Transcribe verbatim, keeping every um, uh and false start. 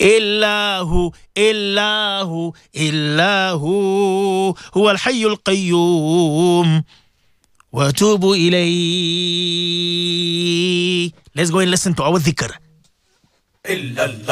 إلا هو إلا هو إلا هو هو الحي القيوم وأتوب إليه. Let's go and listen to our dhikr. إلا الله